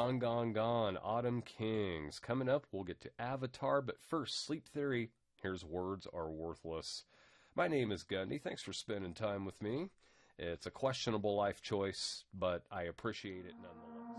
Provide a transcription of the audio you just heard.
Gone, Gone, Gone, Autumn Kings. Coming up, we'll get to Avatar, but first, Sleep Theory. Here's Words Are Worthless. My name is Gundy. Thanks for spending time with me. It's a questionable life choice, but I appreciate it nonetheless.